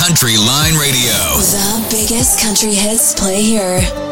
Country Line Radio. The biggest country hits play here.